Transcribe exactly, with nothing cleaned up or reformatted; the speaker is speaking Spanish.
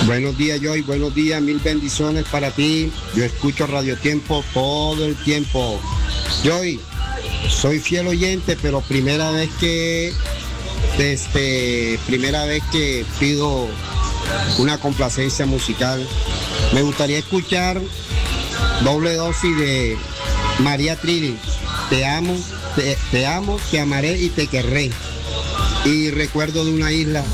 Buenos días, Joy, buenos días, mil bendiciones para ti. Yo escucho Radio Tiempo todo el tiempo. Joy, soy fiel oyente, pero primera vez que, este, primera vez que pido una complacencia musical. Me gustaría escuchar doble dosis de María Trini. Te amo, te, te amo, te amaré y te querré. Y recuerdo de una isla